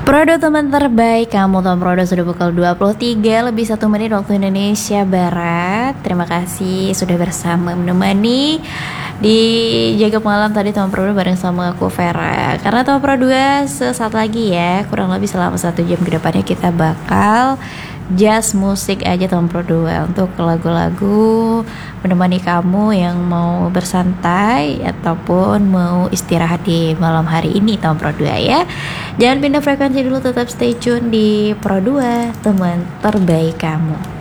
Prodo teman terbaik kamu, Tom Prodo sudah pukul 23 lebih 1 menit waktu Indonesia Barat. Terima kasih sudah bersama menemani di Jaga Malam tadi Tom Prodo bareng sama aku Vera. Karena Tom Prodo sesaat lagi ya, kurang lebih selama 1 jam ke depannya kita bakal jazz musik aja Tom Pro 2 untuk lagu-lagu menemani kamu yang mau bersantai ataupun mau istirahat di malam hari ini Tom Pro 2 ya. Jangan pindah frekuensi dulu, tetap stay tune di Pro 2, teman terbaik kamu.